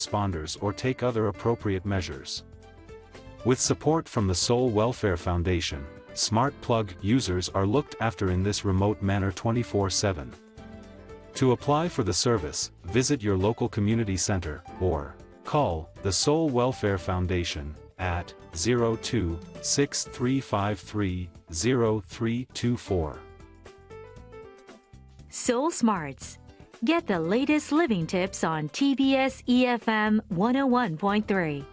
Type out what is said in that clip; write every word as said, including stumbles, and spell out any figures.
responders or take other appropriate measures. With support from the Seoul Welfare Foundation, Smart Plug users are looked after in this remote manner twenty-four seven. To apply for the service, visit your local community center, or call the Seoul Welfare Foundation at zero two six three five three zero three two four. Seoul Smarts. Get the latest living tips on T B S E F M one oh one point three.